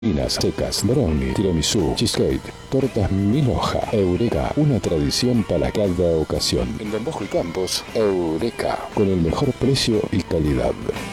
Pinas secas, brownie, tiramisú, cheesecake, tortas mil hoja. Eureka, una tradición para cada ocasión. En Don Bosco y Campos, Eureka, con el mejor precio y calidad.